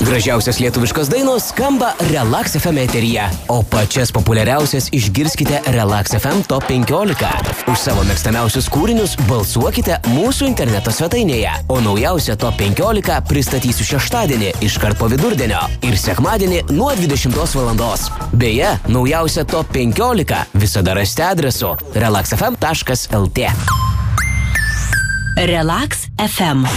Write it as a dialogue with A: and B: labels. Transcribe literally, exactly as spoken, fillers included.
A: Gražiausios lietuviškos dainos skamba Relax F M eteryje, o pačias populiariausias išgirskite Relax F M Top penkiolika. Už savo mėgstamiausius kūrinius balsuokite mūsų interneto svetainėje, o naujausią Top penkiolika pristatysiu šeštadienį iškart po vidurdienio ir sekmadienį nuo dvidešimtos valandos. Beje, naujausią Top penkiolika visada rasite adresu relax f m taškas l t.
B: Relax F M.